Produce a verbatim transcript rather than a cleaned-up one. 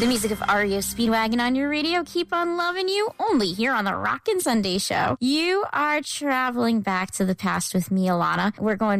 The music of R E O Speedwagon on your radio. Keep on loving you only here on the Rockin' Sunday Show. You are traveling back to the past with me, Alana. We're going